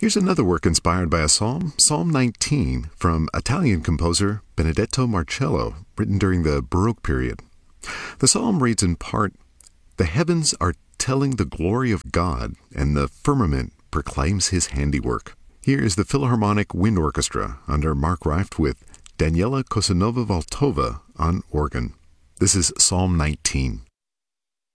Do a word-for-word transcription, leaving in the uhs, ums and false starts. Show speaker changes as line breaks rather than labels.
Here's another work inspired by a psalm, Psalm nineteen, from Italian composer Benedetto Marcello, written during the Baroque period. The psalm reads in part, "The heavens are telling the glory of God, and the firmament proclaims his handiwork." Here is the Philharmonic Wind Orchestra under Mark Reift with Daniela Kosanova-Valtova on organ. This is Psalm nineteen.